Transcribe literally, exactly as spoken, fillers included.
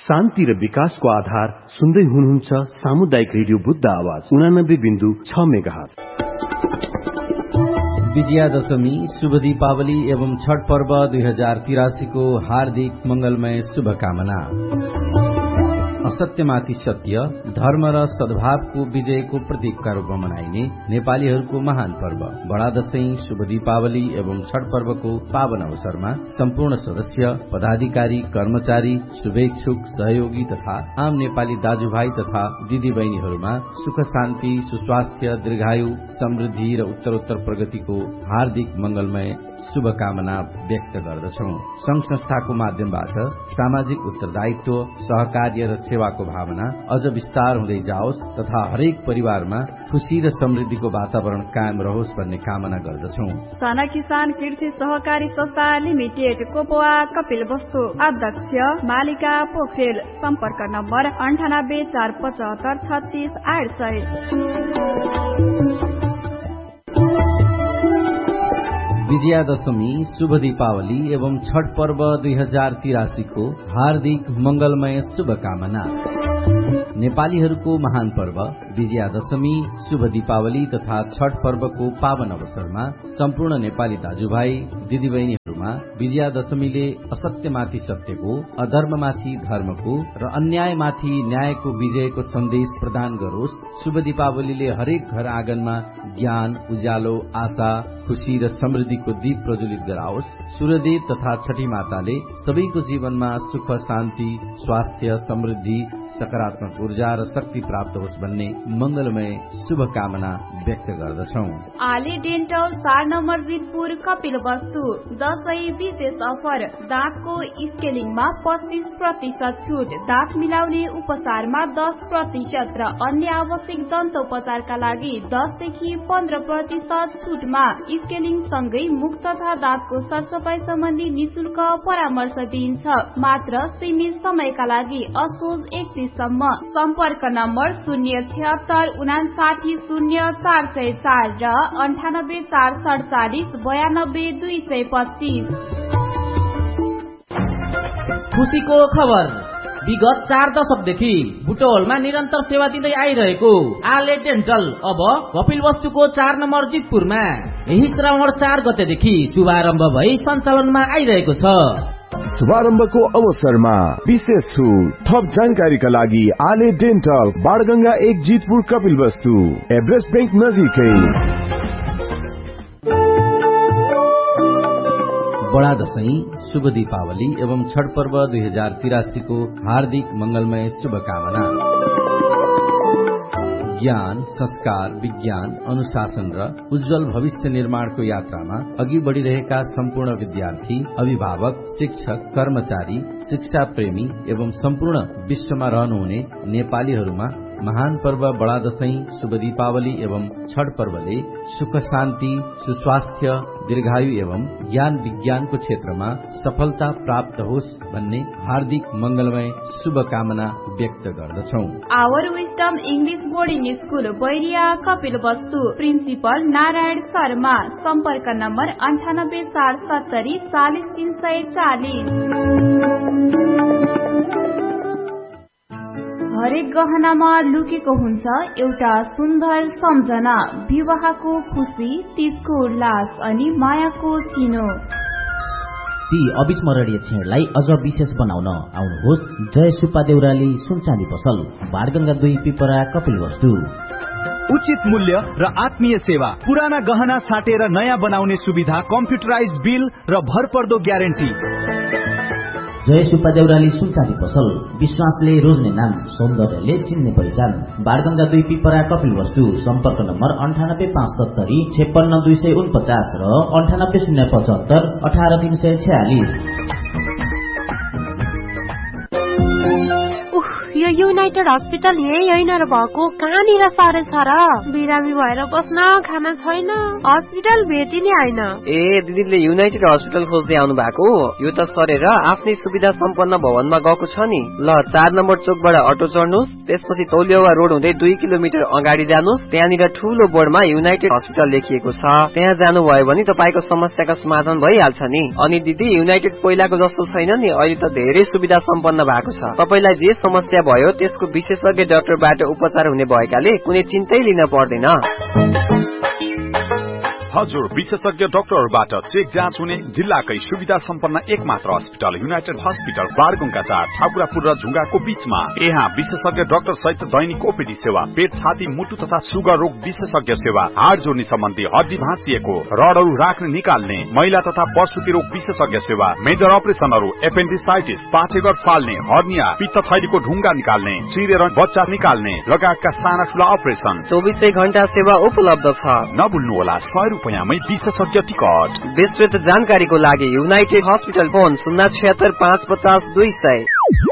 शान्ति र विकासको आधार सुन्दै हुनुहुन्छ सामुदायिक रेडियो बुद्ध आवाज उनानब्बे बिन्दु छ मेगाहर्ज। विजयादशमी, शुभ दीपावली एवं छठ पर्व दुई हजार तिरासी को हार्दिक मंगलमय शुभकामना। असत्यमाथि सत्य, धर्म र सद्भावको विजयको प्रतीकका रूपमा मनाइने नेपालीहरूको महान पर्व बडा दशैं, शुभ दीपावली एवं छठ पर्वको पावन अवसरमा सम्पूर्ण सदस्य, पदाधिकारी, कर्मचारी, शुभेच्छुक, सहयोगी तथा आम नेपाली दाजुभाइ तथा दिदी बहिनीहरूमा सुख शान्ति, सुस्वास्थ्य, दीर्घायु, समृद्धि र उत्तरोत्तर प्रगतिको हार्दिक मंगलमय शुभकामना व्यक्त गर्दछौ। संघ संस्थाको माध्यमबाट सामाजिक उत्तरदायित्व, सहकार्य र सेवाको भावना अझ विस्तार हुँदै जाओस् तथा हरेक परिवारमा खुशी र समृद्धिको वातावरण कायम रहोस् भन्ने कामना गर्दछौ। साना किसान कृषि सहकारी संस्था लिमिटेड कोपवा कपिलवस्तु अध्यक्ष मालिका पोखरेल, सम्पर्क नम्बर अन्ठानब्बे चार पचहत्तर छत्तीस आठ सय। विजयादशमी, शुभ दीपावली एवं छठ पर्व दुई हजार तिरासी को हार्दिक मंगलमय शुभकामना। नेपालीहरूको महान पर्व विजयादशमी, शुभ दीपावली तथा छठ पर्वको पावन अवसरमा सम्पूर्ण नेपाली दाजुभाइ दिदीबहिनीहरूमा विजयादशमीले असत्यमाथि सत्यको, अधर्ममाथि धर्मको र अन्यायमाथि न्यायको विजयको सन्देश प्रदान गरोस्। शुभ दीपावलीले हरेक घर आँगनमा ज्ञान, उज्यालो, आशा, खुशी र समृद्धिको दीप प्रज्वलित गराओस्। सूर्यदेव तथा छठी माताले सबैको जीवनमा सुख, शान्ति, स्वास्थ्य, समृद्धि, सकारात्मक ऊर्जा र शक्ति प्राप्त होस् भन्ने मंगलमय शुभकामना व्यक्त गर्दछौ। आले डेन्टल चार नम्बर जितपुर कपिलवस्तु दशैं विशेष अफर, दाँतको स्केलिङमा पच्चीस प्रतिशत छुट, दाँत मिलाउने उपचारमा दस प्रतिशत र अन्य आवश्यक दन्तोपचारका लागि दसदेखि पन्ध्र प्रतिशत छुटमा स्केलिङ सँगै मुख तथा दाँतको सरसफाई सम्बन्धी निशुल्क परामर्श दिइन्छ। मात्र सीमित समयका लागि असोज एकतीस सम्म। सम्पर्क नम्बर शून्य छिहत्तर उनासाठी शून्य चार सय चार र अन्ठानब्बे चार सडचालिस बयानब्बे दुई सय पच्चीस। खुशीको खबर, विगत चार दशकदेखि बुटवलमा निरन्तर सेवा दिँदै आइरहेको आले डेन्टल अब कपिलवस्तुको चार नम्बर जितपुरमा यही श्रावण चार गतेदेखि शुभारम्भ भई सञ्चालनमा आइरहेको छ। शुभारम्भको अवसरमा विशेष छुट। थप जानकारीका लागि आले डेन्टल, बाणगंगा एक, जितपुर, कपिलवस्तु, एभरेस्ट बैंक नजिकै। बडा दशैं, शुभ दीपावली एवं छठ पर्व दुई हजार तिरासी को हार्दिक मंगलमय शुभकामना। ज्ञान, संस्कार, विज्ञान, अनुशासन र उज्जवल भविष्य निर्माणको यात्रामा अघि बढ़िरहेका सम्पूर्ण विद्यार्थी, अभिभावक, शिक्षक, कर्मचारी, शिक्षा प्रेमी एवं सम्पूर्ण विश्वमा रहनुहुने नेपालीहरूमा महान पर्व बडा दशैं, शुभ दीपावली एवं छठ पर्वले सुख, शान्ति, सुस्वास्थ्य, दीर्घायु एवं ज्ञान विज्ञानको क्षेत्रमा सफलता प्राप्त होस् भन्ने हार्दिक मंगलमय शुभकामना व्यक्त गर्दछौ। Our wisdom English boarding school Bairiya Kapilvastu, principal Narayan Sharma, सम्पर्क नम्बर अन्ठानब्बे चार सत्तरी चालिस तीन सय चालिस। हरेक गहनामा लुकेको हुन्छ एउटा सुन्दर सम्झना, विवाहको खुशी, तीजको उल्लास अनि मायाको चिनो। ती अविस्मरणीय क्षणलाई अझ विशेष बनाउन आउनुहोस् जय सुब्बा देउराली सुनचाँदी पसल, बाणगंगा दुई, पिपरा, कपिलवस्तु। उचित मूल्य र आत्मीय सेवा, पुराना गहना साटेर नयाँ बनाउने सुविधा, कम्प्युटराइज बिल र भरपर्दो ग्यारेन्टी। जय सुब्बा देउराली सुनचाँदी पसल, विश्वासले रोज्ने नाम, सौन्दर्यले चिन्ने पहिचान, बाणगंगा दुई, पिपरा, कपिलवस्तु। सम्पर्क नम्बर अन्ठानब्बे पाँच सत्तरी छेपन्न दुई सय उनपचास र अन्ठानब्बे शून्य पचहत्तर अठार तीन सय छयालिस। यो युनाइटेड हस्पिटल यही होइन र भएको, कहाँनिर सरेछ र? बिरामी भएर बस्न खाना छैन, हस्पिटल भेटिने होइन। ए दिदीले युनाइटेड हस्पिटल खोज्दै आउनु भएको? यो त सरेर आफ्नै सुविधा सम्पन्न भवनमा गएको छ नि। ल चार नम्बर चोकबाट अटो चढ्नुहोस्, त्यसपछि तौलियावा रोड हुँदै दुई किलोमिटर अगाडि जानुहोस्, त्यहाँनिर ठूलो बोर्डमा युनाइटेड हस्पिटल लेखिएको छ। त्यहाँ जानुभयो भने तपाईको समस्याको समाधान भइहाल्छ नि। अनि दिदी युनाइटेड पहिलाको जस्तो छैन नि, अहिले त धेरै सुविधा सम्पन्न भएको छ। तपाईलाई जे समस्या भयो त्यसको विशेषज्ञ डाक्टरबाट उपचार हुने भएकाले कुनै चिन्तै लिन पर्दैन। हजुर, विशेषज्ञ डाक्टरबाट चेक जाँच हुने जिल्लाकै सुविधा सम्पन्न एकमात्र अस्पताल युनाइटेड हस्पिटल बारगुङका चार ठाकुरापुर र झुङ्गाको बीचमा। यहाँ विशेषज्ञ डाक्टर सहित दैनिक ओपीडी सेवा, पेट छाती मुटु तथा सुगर रोग विशेषज्ञ सेवा, हाड जोड्ने सम्बन्धी हड्डी भाँचिएको रडहरू राख्ने निकाल्ने, महिला तथा प्रसुति रोग विशेषज्ञ सेवा, मेजर अपरेसनहरू, एपेन्डिसाइटिस, पाठेघर फाल्ने, हर्निया, पित्त थैलीको ढुङ्गा निकाल्ने, चिरेर बच्चा निकाल्ने लगायतका साना ठूला अपरेसन चौबिसै घण्टा सेवा उपलब्ध छ। नभुल्नुहोला सय रुपियाँमै विशेषज्ञ टिकट। विस्तृत जानकारीको लागि युनाइटेड हस्पिटल फोन शून्य छयत्तर पाँच पचास दुई सय।